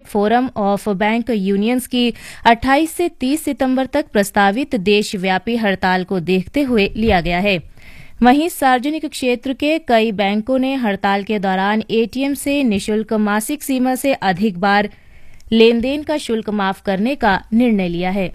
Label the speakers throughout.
Speaker 1: Forum of bank unions की 28 से 30 सितंबर तक प्रस्तावित देशव्यापी हड़ताल को देखते हुए लिया गया है। वहीं सार्वजनिक क्षेत्र के कई बैंकों ने हड़ताल के दौरान एटीएम से निःशुल्क मासिक सीमा से अधिक बार लेनदेन का शुल्क माफ करने का निर्णय लिया है।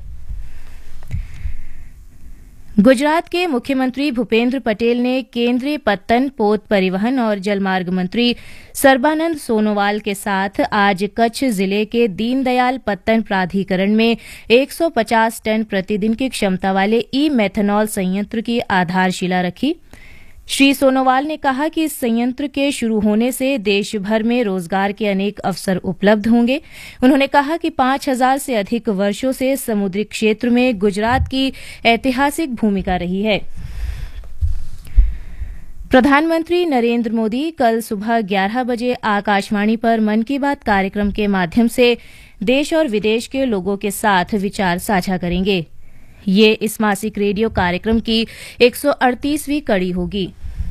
Speaker 1: गुजरात के मुख्यमंत्री भूपेंद्र पटेल ने केंद्रीय पत्तन, पोत परिवहन और जलमार्ग मंत्री सर्बानंद सोनोवाल के साथ आज कच्छ जिले के दीनदयाल पत्तन प्राधिकरण में 150 टन प्रतिदिन की क्षमता वाले ई मेथनॉल संयंत्र की आधारशिला रखी। श्री सोनोवाल ने कहा कि इस संयंत्र के शुरू होने से देश भर में रोजगार के अनेक अवसर उपलब्ध होंगे। उन्होंने कहा कि 5000 से अधिक वर्षों से समुद्री क्षेत्र में गुजरात की ऐतिहासिक भूमिका रही है। प्रधानमंत्री नरेंद्र मोदी कल सुबह 11 बजे आकाशवाणी पर मन की बात कार्यक्रम के माध्यम से देश और विदेश के लोगों के साथ विचार साझा करेंगे। ये इस मासिक रेडियो कार्यक्रम की 138वीं कड़ी होगी।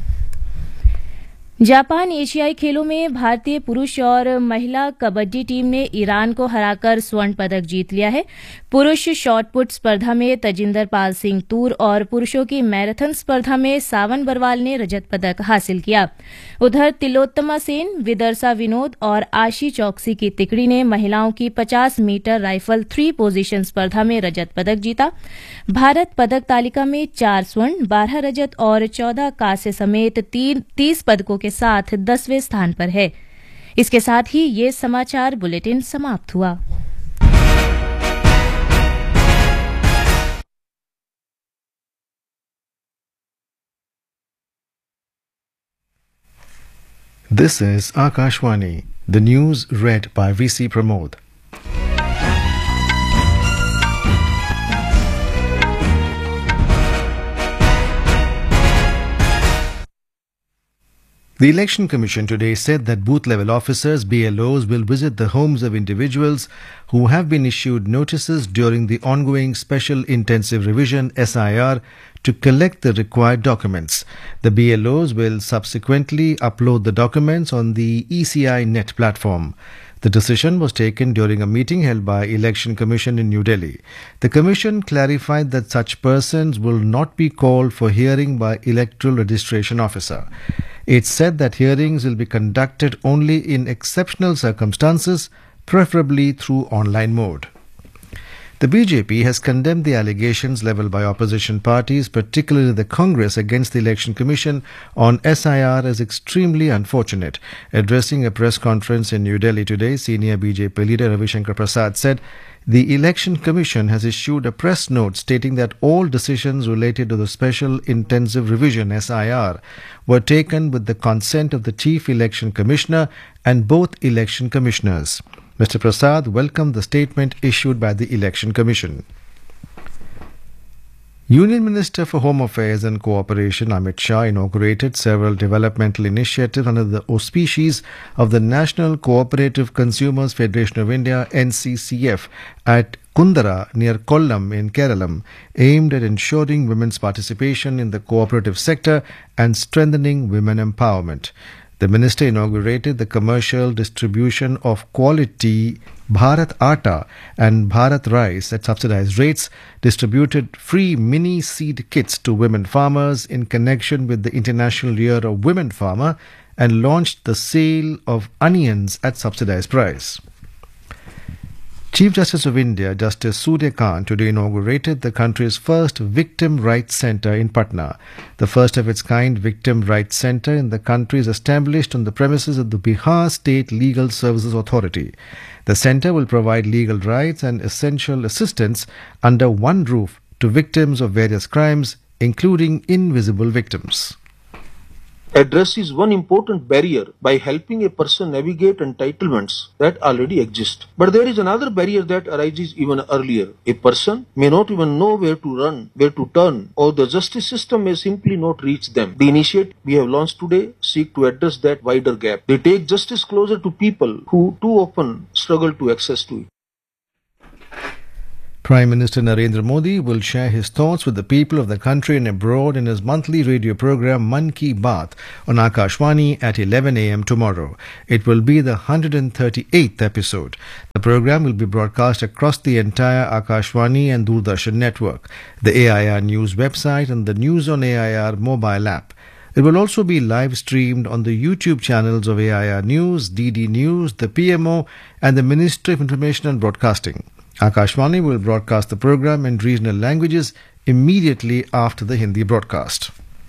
Speaker 1: जापान एशियाई खेलों में भारतीय पुरुष और महिला कबड्डी टीम ने ईरान को हराकर स्वर्ण पदक जीत लिया है। पुरुष शॉटपुट स्पर्धा में तजिंदर पाल सिंह तूर और पुरुषों की मैराथन स्पर्धा में सावन बरवाल ने रजत पदक हासिल किया। उधर तिलोत्तमा सेन, विदर्शा विनोद और आशी चौकसी की तिकड़ी ने महिलाओं की 50 मीटर राइफल 3 पोजीशन स्पर्धा में रजत पदक जीता। भारत पदक तालिका में 4 स्वर्ण, 12 रजत और 14 कांस्य समेत 30 पदकों के साथ 10वें स्थान पर है। इसके साथ ही ये समाचार बुलेटिन समाप्त हुआ।
Speaker 2: This is Akashwani, the news read by VC Pramod. The Election Commission today said that booth-level officers, BLOs, will visit the homes of individuals who have been issued notices during the ongoing Special Intensive Revision (SIR) to collect the required documents. The BLOs will subsequently upload the documents on the ECI Net platform. The decision was taken during a meeting held by Election Commission in New Delhi. The Commission clarified that such persons will not be called for hearing by Electoral Registration Officer. It said that hearings will be conducted only in exceptional circumstances, preferably through online mode. The BJP has condemned the allegations levelled by opposition parties, particularly the Congress, against the Election Commission on SIR as extremely unfortunate. Addressing a press conference in New Delhi today, senior BJP leader Ravi Shankar Prasad said the Election Commission has issued a press note stating that all decisions related to the Special Intensive Revision (SIR) were taken with the consent of the Chief Election Commissioner and both election commissioners. Mr. Prasad welcomed the statement issued by the Election Commission. Union Minister for Home Affairs and Cooperation Amit Shah inaugurated several developmental initiatives under the auspices of the National Cooperative Consumers Federation of India (NCCF) at Kundara near Kollam in Kerala, aimed at ensuring women's participation in the cooperative sector and strengthening women empowerment. The minister inaugurated the commercial distribution of quality Bharat Atta and Bharat Rice at subsidized rates, distributed free mini seed kits to women farmers in connection with the International Year of Women Farmer, and launched the sale of onions at subsidized price. Chief Justice of India, Justice Surya Kant, today inaugurated the country's first Victim Rights Centre in Patna. The first of its kind Victim Rights Centre in the country is established on the premises of the Bihar State Legal Services Authority. The centre will provide legal rights and essential assistance under one roof to victims of various crimes, including invisible victims.
Speaker 3: Addresses one important barrier by helping a person navigate entitlements that already exist. But there is another barrier that arises even earlier. A person may not even know where to run, where to turn, or the justice system may simply not reach them. The initiative we have launched today seek to address that wider gap. They take justice closer to people who too often struggle to access to it.
Speaker 2: Prime Minister Narendra Modi will share his thoughts with the people of the country and abroad in his monthly radio program Mann Ki Baat on Akashvani at 11 a.m. tomorrow. It will be the 138th episode. The program will be broadcast across the entire Akashvani and Doordarshan network, the AIR News website and the News on AIR mobile app. It will also be live streamed on the YouTube channels of AIR News, DD News, the PMO and the Ministry of Information and Broadcasting. Akashvani will broadcast the program in regional languages immediately after the Hindi broadcast.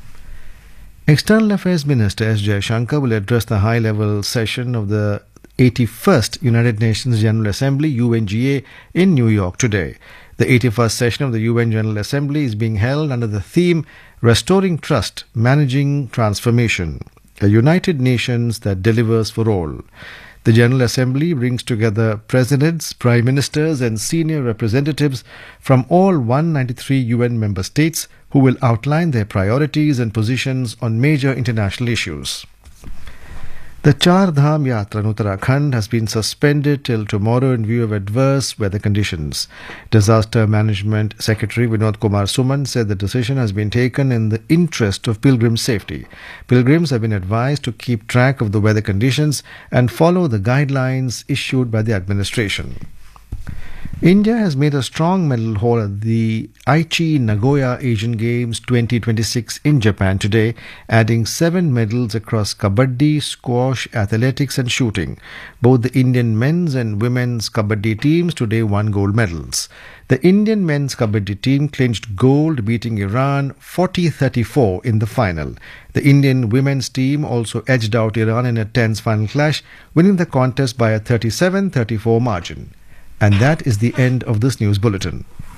Speaker 2: External Affairs Minister S. Jaishankar will address the high-level session of the 81st United Nations General Assembly UNGA in New York today. The 81st session of the UN General Assembly is being held under the theme Restoring Trust, Managing Transformation, a United Nations that delivers for all. The General Assembly brings together presidents, prime ministers and senior representatives from all 193 UN member states who will outline their priorities and positions on major international issues. The Char Dham Yatra in Uttarakhand has been suspended till tomorrow in view of adverse weather conditions. Disaster Management Secretary Vinod Kumar Suman said the decision has been taken in the interest of pilgrim safety. Pilgrims have been advised to keep track of the weather conditions and follow the guidelines issued by the administration. India has made a strong medal haul at the Aichi Nagoya Asian Games 2026 in Japan today, adding 7 medals across kabaddi, squash, athletics and shooting. Both the Indian men's and women's kabaddi teams today won gold medals. The Indian men's kabaddi team clinched gold, beating Iran 40-34 in the final. The Indian women's team also edged out Iran in a tense final clash, winning the contest by a 37-34 margin. And that is the end of this news bulletin.